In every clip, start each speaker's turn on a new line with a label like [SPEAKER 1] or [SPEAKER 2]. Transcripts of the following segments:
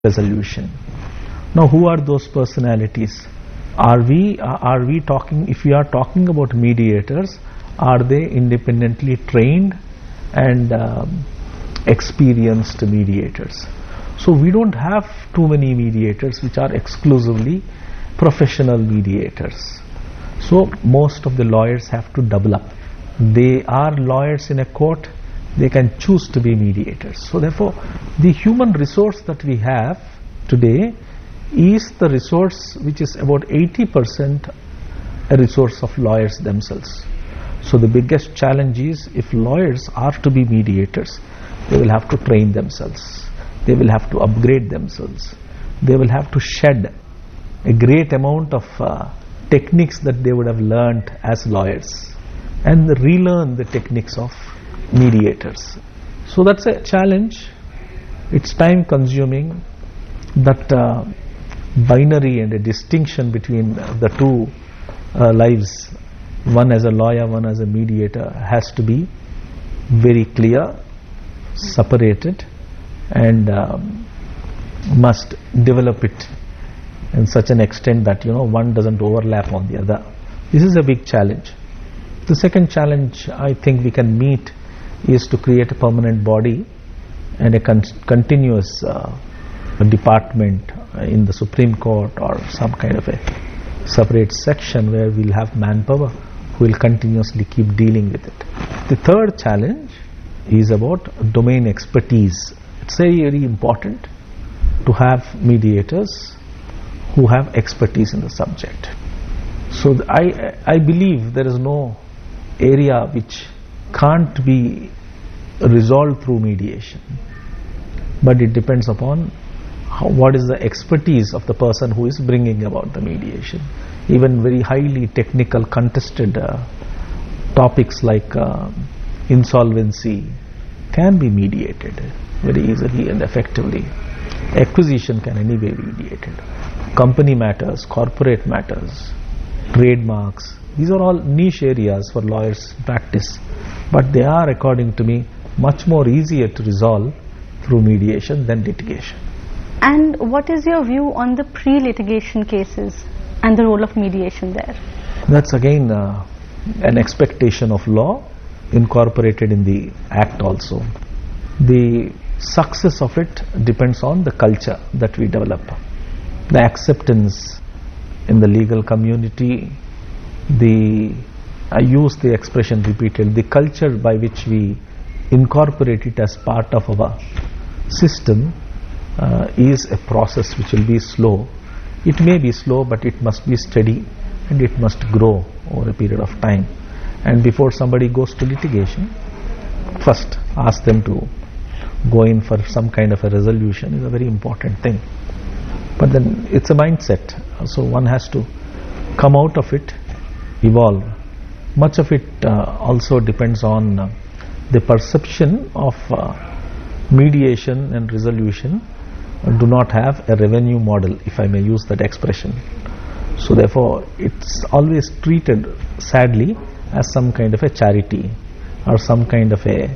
[SPEAKER 1] resolution. Now, who are those personalities? Are we talking, if we are talking about mediators, are they independently trained and experienced mediators? So we don't have too many mediators which are exclusively professional mediators. So most of the lawyers have to double up. They are lawyers in a court, they can choose to be mediators. So therefore, the human resource that we have today is the resource which is about 80% a resource of lawyers themselves. So the biggest challenge is, if lawyers are to be mediators, they will have to train themselves, they will have to upgrade themselves, they will have to shed a great amount of techniques that they would have learnt as lawyers and relearn the techniques of mediators. So that's a challenge. It's time consuming. That binary and a distinction between the two lives, one as a lawyer, one as a mediator, has to be very clear, separated, and must develop it in such an extent that one doesn't overlap on the other. This is a big challenge. The second challenge I think we can meet is to create a permanent body and a continuous department in the Supreme Court, or some kind of a separate section where we'll have manpower who will continuously keep dealing with it. The third challenge is about domain expertise. It's very, very important to have mediators who have expertise in the subject. So I believe there is no area which can't be resolved through mediation, but it depends upon what is the expertise of the person who is bringing about the mediation. Even very highly technical contested topics like insolvency can be mediated very easily and effectively. Acquisition can anyway be mediated. Company matters, corporate matters, trademarks, these are all niche areas for lawyers' practice, but they are, according to me, much more easier to resolve through mediation than litigation.
[SPEAKER 2] And what is your view on the pre-litigation cases and the role of mediation there?
[SPEAKER 1] That's again an expectation of law incorporated in the Act also. The success of it depends on the culture that we develop, the acceptance in the legal community, I use the expression repeatedly, the culture by which we incorporate it as part of our system is a process which will be slow. It may be slow, but it must be steady and it must grow over a period of time. And before somebody goes to litigation, first ask them to go in for some kind of a resolution is a very important thing. But then it's a mindset, so one has to come out of it, evolve. Much of it also depends on the perception of mediation and resolution do not have a revenue model, if I may use that expression. So therefore it's always treated sadly as some kind of a charity or some kind of a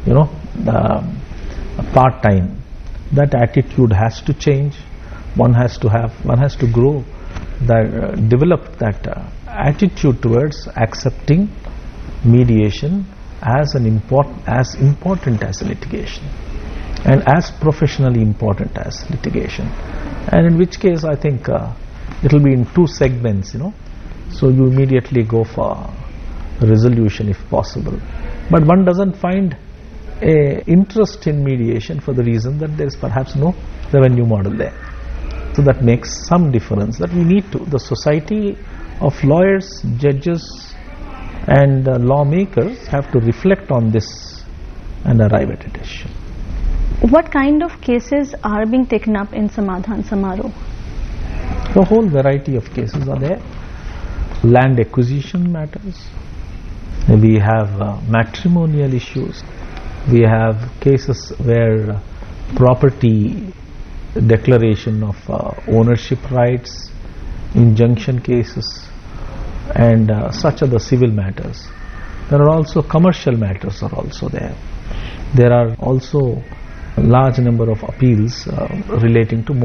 [SPEAKER 1] part-time. That attitude has to change. One has to grow, develop that attitude towards accepting mediation as important as litigation, and as professionally important as litigation. And in which case I think it will be in two segments, so you immediately go for resolution if possible, but one doesn't find a interest in mediation for the reason that there is perhaps no revenue model there. So that makes some difference, that we need to, the society of lawyers, judges and lawmakers have to reflect on this and arrive at a decision.
[SPEAKER 2] What kind of cases are being taken up in Samadhan Samaroh?
[SPEAKER 1] The whole variety of cases are there. Land acquisition matters. We have matrimonial issues. We have cases where property declaration of ownership rights, injunction cases, and such are the civil matters. There are also commercial matters are also there. There are also large number of appeals relating to